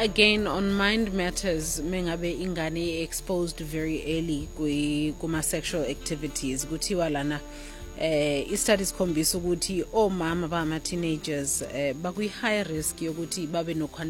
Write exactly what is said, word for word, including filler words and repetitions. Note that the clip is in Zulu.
again on Mind Matters mengabe ingane exposed very early kuma sexual activities kuthiwa lana eh i-studies khombisa ukuthi omama bama teenagers eh bakwi high risk yokuthi babe no